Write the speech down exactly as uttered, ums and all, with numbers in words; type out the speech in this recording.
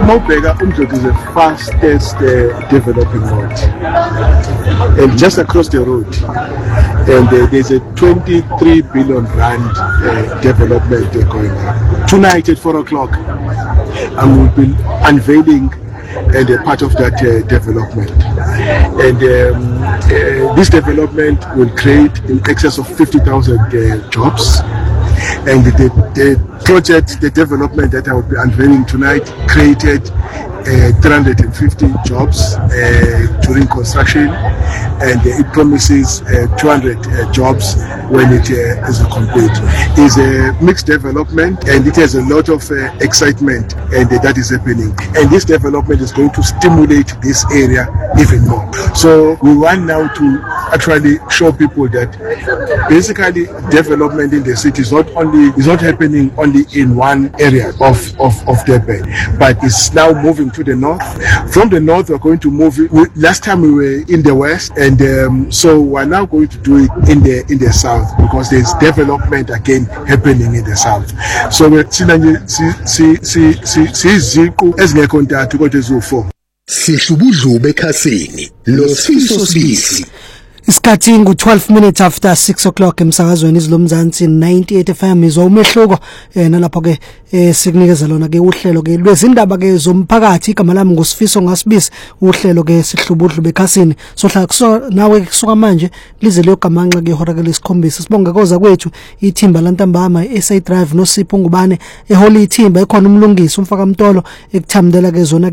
Mobega Umdloti is the fastest uh, developing road, and just across the road, and uh, there's a twenty-three billion rand uh, development uh, going on. Tonight at four o'clock, I will be unveiling and a part of that uh, development, and um, uh, this development will create in excess of fifty thousand uh, jobs. And the, the project, the development that I will be unveiling tonight created uh, three hundred fifty jobs uh, during construction, and uh, it promises uh, two hundred uh, jobs when it uh, is complete. It's a mixed development, and it has a lot of uh, excitement, and uh, that is happening. And this development is going to stimulate this area even more. So we want now to actually show people that basically development in the city is not only is not happening only in one area of, of, of Durban, but it's now moving to the north. From the north, we're going to move it. We, last time we were in the west, and um, so we're now going to do it in the in the south, because there's development again happening in the south. So we're seeing Sihlubudlu bekhasini lo Sifiso Sibisi. Isikhathi ngu twelve minutes after six o'clock emsakazweni izilomzansi ninety-eight F M izwa umehluko eh nalapho ke sikunikeza lona ke uhlelo ke lwezindaba ke zomphakathi. Igama lami nguSifiso Ngasibisi, uhlelo ke sihlubudlu bekhasini sohla kuso nawe kusuka manje lize leyo gamanxa ke ihora ke lesikhombisa. Sibonga koza kwethu ithimba lantambama i-S A Drive noSipho Ngubane eholi ithimba ekhona umlungisi umfaka mtolo ekuthamdela ke zona